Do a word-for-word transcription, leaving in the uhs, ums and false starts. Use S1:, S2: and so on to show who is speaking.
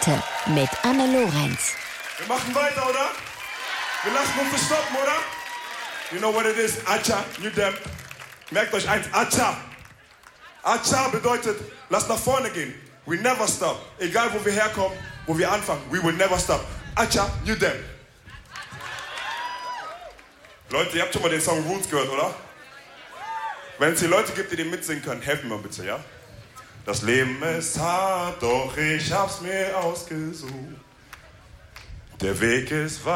S1: Heute mit Anne Lorenz.
S2: Wir machen weiter, oder? Wir lassen uns nicht stoppen, oder? You know what it is? Acha, you them. Merkt euch eins, Acha. Acha bedeutet, lasst nach vorne gehen. We never stop. Egal, wo wir herkommen, wo wir anfangen. We will never stop. Acha, you them. Leute, ihr habt schon mal den Song Roots gehört, oder? Wenn es hier Leute gibt, die den mitsingen können, helfen mir bitte, ja? Das Leben ist hart, doch ich hab's mir ausgesucht. Der Weg ist weit.